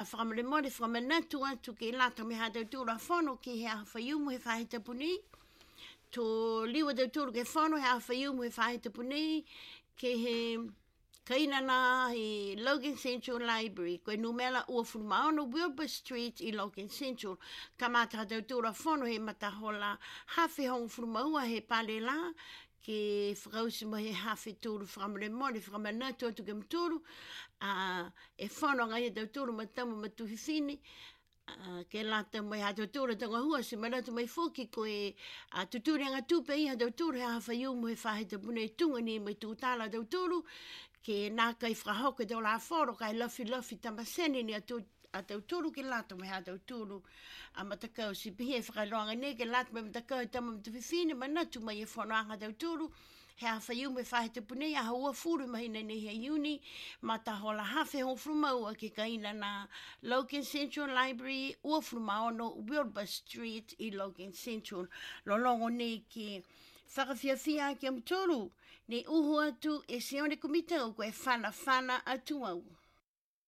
whakamale mole whamanatu atu ke lata me ha tautūra whono ki he aha whaiumu he whahita puni. Tō liwa tautūra ke whono he aha whaiumu he whahita puni ke he kaina nā he Logan Central Library. Koe numela ua whurumāono Wilbur Street i Logan Central. Ka mata tautūra whono he matahola hawhi hong whurumaua he pale la ke whakausi mo he hawhi tūru whakamare mole whakamanatu atu ke mtūru. E whono ngai e tautūra matamu matuhifini. Ke lata mai ha tautūra tanga hua se manatu mai whoki koe tuturi anga tupe iha tautūra he aha whaiumu he whahita pune tunga ni mai tūtala tautūru ke nā kai whahoke tau la whoro kai lafi tamasene ni a tautūru ke lata mai ha tautūru a matakau si pihe whakailoanga ne ke lata mai matakau tama matuhifini manatu mai e whono anga tautūru he a whaiume whahita pune a haua furu mahina ne he iuni ma ta hola hawhi hong frumaua ke kaina na Logan Central Library ua frumaono Wilbur Street i Logan Central. Lolongo ne ke whakawhiawhia ke mtoro ne uhu atu e seone kumita o koe whana atu au.